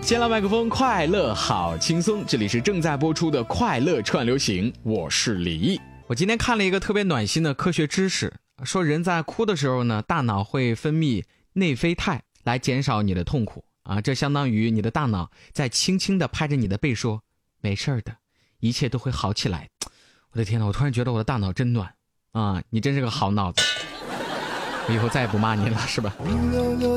接了麦克风，快乐好轻松，这里是正在播出的快乐串流行，我是李毅。我今天看了一个特别暖心的科学知识，说人在哭的时候呢，大脑会分泌内啡肽来减少你的痛苦啊，这相当于你的大脑在轻轻地拍着你的背说，没事的，一切都会好起来。我的天哪，我突然觉得我的大脑真暖啊，你真是个好脑子，我以后再也不骂你了，是吧？